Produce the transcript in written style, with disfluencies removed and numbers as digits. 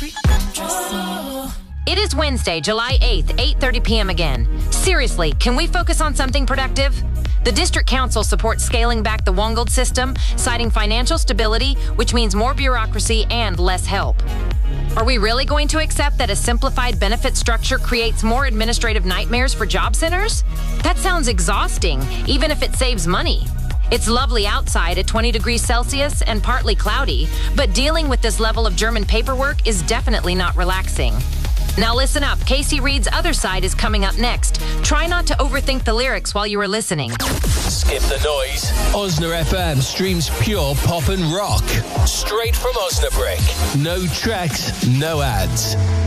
It is Wednesday, July 8th, 8:30 p.m. again. Seriously, can we focus on something productive? The District Council supports scaling back the Wongold system, citing financial stability, which means more bureaucracy and less help. Are we really going to accept that a simplified benefit structure creates more administrative nightmares for job centers? That sounds exhausting, even if it saves money. It's lovely outside at 20 degrees Celsius and partly cloudy, but dealing with this level of German paperwork is definitely not relaxing. Now listen up, Casey Reed's Other Side is coming up next. Try not to overthink the lyrics while you are listening. Skip the noise. Osna FM streams pure pop and rock. Straight from Osnabrück. No tracks, no ads.